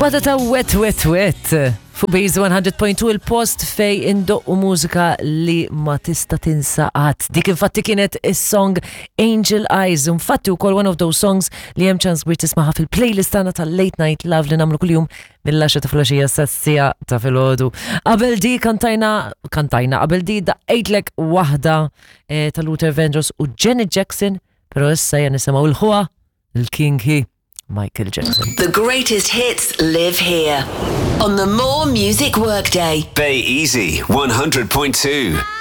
Wada ta' wet fuq Base 100.2 il-post fej indoqqu mużika li ma tista' tinsaqat. Dik infatti kienet is-song Angel Eyes, infatti wkoll one of those songs li hemm ċans kbir tismaħa fil-playlist tagħna tal-Late Night Love li nagħmlu kuljum mill-10 ta' filgħaxija sassija ta' filgħodu. Qabel di kantajna qabel di daqqejtlek waħda ta' Luther Vandross u Janet Jackson, però issa hija nisimgħu l-ħuha il-King hi Michael Jackson. The greatest hits live here on the More Music Workday. Bay Easy 100.2.